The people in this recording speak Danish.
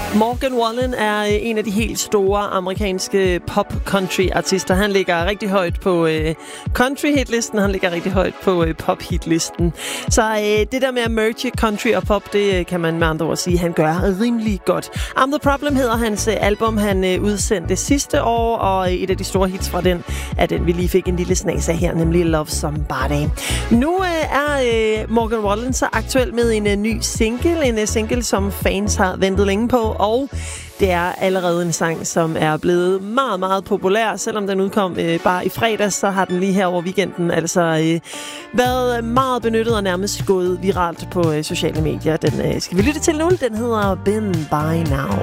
Morgan Wallen er en af de helt store amerikanske pop-country-artister. Han ligger rigtig højt på country-hitlisten, han ligger rigtig højt på pop-hitlisten. Så det der med at merge country og pop, det kan man med andre ord sige, han gør rimelig godt. I'm the Problem hedder hans album, han udsendte sidste år, og et af de store hits fra den er den, vi lige fik en lille snas af her, nemlig Love Somebody. Nu er Morgan Wallen så aktuel med en ny single, en single, som fans har ventet længe på, og det er allerede en sang, som er blevet meget, meget populær. Selvom den udkom bare i fredags, så har den lige her over weekenden altså været meget benyttet og nærmest gået viralt på sociale medier. Den skal vi lytte til nu. Den hedder Been By Now.